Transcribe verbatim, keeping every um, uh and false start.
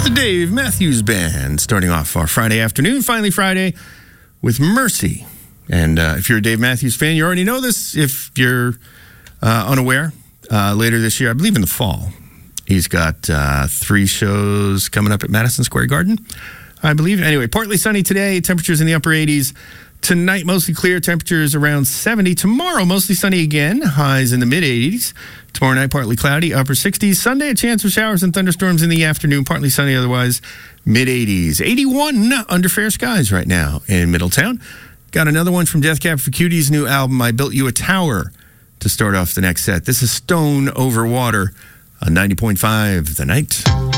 The Dave Matthews Band, starting off our Friday afternoon, finally Friday, with Mercy. And uh, if you're a Dave Matthews fan, you already know this. If you're uh, unaware, uh, later this year, I believe in the fall, he's got uh, three shows coming up at Madison Square Garden, I believe. Anyway, partly sunny today, temperatures in the upper eighties. Tonight, mostly clear, temperatures around seventy. Tomorrow, mostly sunny again, highs in the mid-eighties. Tomorrow night, partly cloudy, upper sixties. Sunday, a chance of showers and thunderstorms in the afternoon, partly sunny otherwise, mid-eighties. eighty-one under fair skies right now in Middletown. Got another one from Death Cab for Cutie's new album, I Built You a Tower, to start off the next set. This is Stone Over Water on ninety point five The Night.